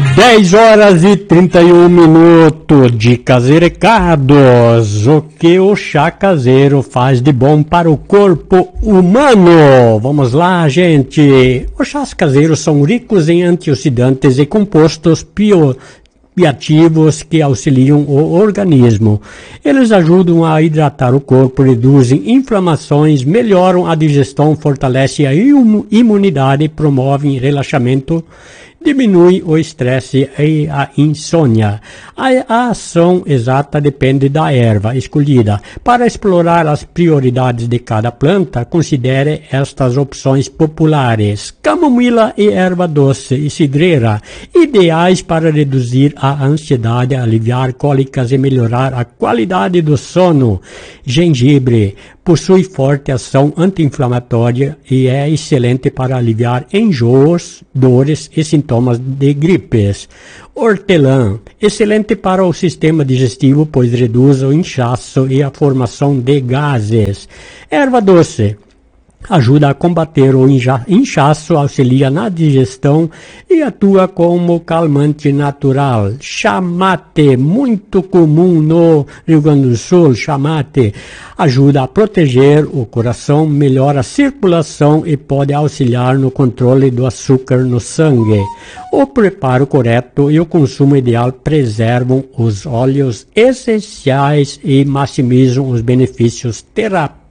10h31. Dicas e recados. O que o chá caseiro faz de bom para o corpo humano? Vamos lá, gente. Os chás caseiros são ricos em antioxidantes e compostos bioativos que auxiliam o organismo. Eles ajudam a hidratar o corpo, reduzem inflamações, melhoram a digestão, fortalecem a imunidade, promovem relaxamento, diminui o estresse e a insônia. A ação exata depende da erva escolhida. Para explorar as prioridades de cada planta, considere estas opções populares: camomila e erva doce e cidreira, ideais para reduzir a ansiedade, aliviar cólicas e melhorar a qualidade do sono. Gengibre possui forte ação anti-inflamatória e é excelente para aliviar enjoos, dores e sintomas de gripes. Hortelã, excelente para o sistema digestivo, pois reduz o inchaço e a formação de gases. Erva doce ajuda a combater o inchaço, auxilia na digestão e atua como calmante natural. Chamate, muito comum no Rio Grande do Sul, chamate, ajuda a proteger o coração, melhora a circulação e pode auxiliar no controle do açúcar no sangue. O preparo correto e o consumo ideal preservam os óleos essenciais e maximizam os benefícios terapêuticos.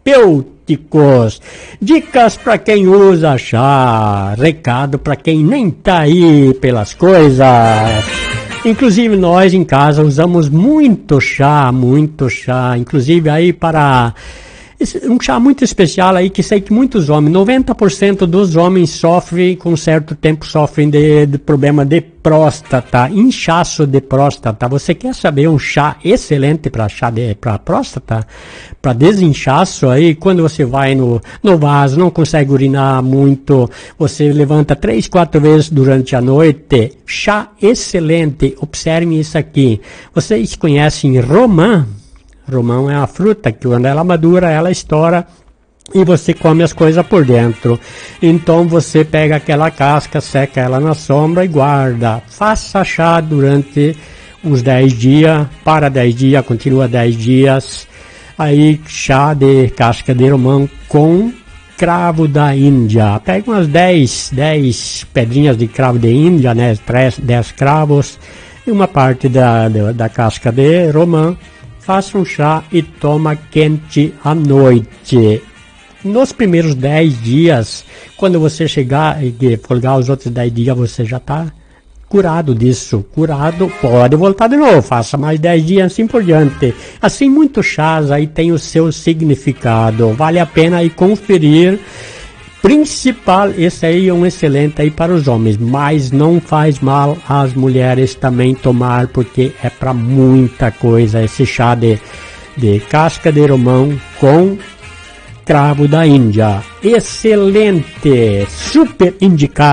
Dicas para quem usa chá, recado para quem nem tá aí pelas coisas. Inclusive nós em casa usamos muito chá, inclusive aí para um chá muito especial aí que sei que muitos homens, 90% dos homens sofrem, com certo tempo sofrem de problema de próstata, inchaço de próstata. Você quer saber um chá excelente para próstata, para desinchaço aí? Quando você vai no vaso, não consegue urinar muito, você levanta 3, 4 vezes durante a noite, chá excelente. Observem isso aqui. Vocês conhecem romã? Romão é uma fruta que quando ela madura, ela estoura e você come as coisas por dentro. Então você pega aquela casca, seca ela na sombra e guarda. Faça chá durante uns 10 dias, para 10 dias, continua 10 dias. Aí chá de casca de romão com cravo da Índia. Pega umas 10 pedrinhas de cravo de Índia, né? 10 cravos e uma parte da casca de romão. Faça um chá e toma quente à noite. Nos primeiros 10 dias, quando você chegar e folgar os outros 10 dias, você já está curado disso. Curado, pode voltar de novo, faça mais 10 dias, assim por diante. Assim, muitos chás aí tem o seu significado. Vale a pena aí conferir. Principal, esse aí é um excelente aí para os homens, mas não faz mal às mulheres também tomar, porque é para muita coisa esse chá de casca de romão com cravo da Índia. Excelente, super indicado.